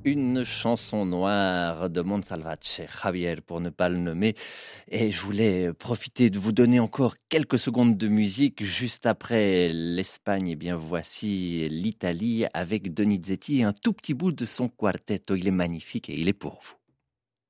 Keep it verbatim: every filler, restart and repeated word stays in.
Une chanson noire de Montsalvatche, Javier pour ne pas le nommer. Et je voulais profiter de vous donner encore quelques secondes de musique. Juste après l'Espagne, eh bien voici l'Italie avec Donizetti et un tout petit bout de son quartetto. Il est magnifique et il est pour vous.